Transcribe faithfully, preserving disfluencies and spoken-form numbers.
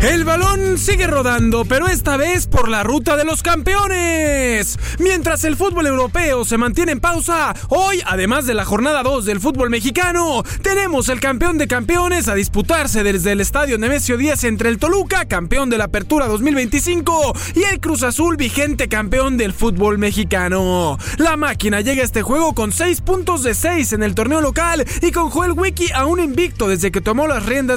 El balón sigue rodando, pero esta vez por la ruta de los campeones. Mientras el fútbol europeo se mantiene en pausa, hoy, además de la jornada dos del fútbol mexicano, tenemos el campeón de campeones a disputarse desde el estadio Nemesio diez entre el Toluca, campeón de la Apertura dos mil veinticinco, y el Cruz Azul, vigente campeón del fútbol mexicano. La máquina llega a este juego con seis puntos de seis en el torneo local y con Joel Wiki aún invicto desde que tomó las riendas